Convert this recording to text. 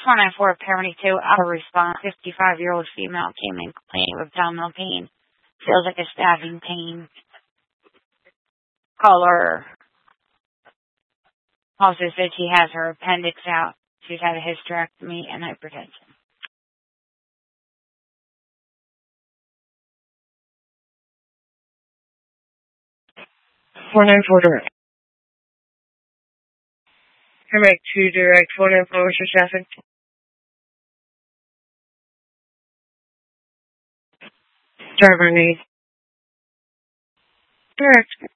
494 paramedic 2, auto response. 55-year-old female came in complaining of abdominal pain. Feels like a stabbing pain. Caller also said she has her appendix out. She's had a hysterectomy and hypertension. 494 direct. Paramedic 2 direct. 494, what's your traffic? Driver need. Direct.